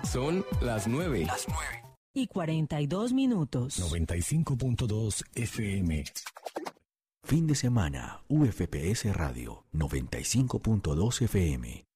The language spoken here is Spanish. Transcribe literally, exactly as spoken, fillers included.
Son las nueve. Las nueve. Y cuarenta y dos minutos. noventa y cinco punto dos F M. Fin de semana, U F P S Radio, noventa y cinco punto dos F M.